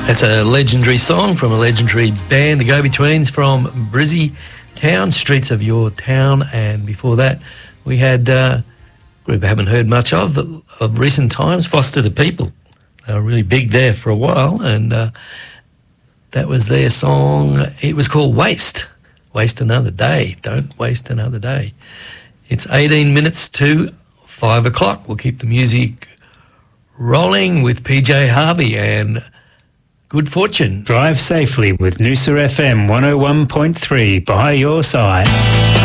That's a legendary song from a legendary band, the Go-Betweens from Brizzy Town, Streets of Your Town. And before that, we had a group I haven't heard much of recent times, Foster the People. They were really big there for a while, and that was their song. It was called Waste. Waste Another Day. Don't waste another day. It's 18 minutes to 5 o'clock. We'll keep the music rolling with PJ Harvey and Good Fortune. Drive safely with Noosa FM 101.3 by your side.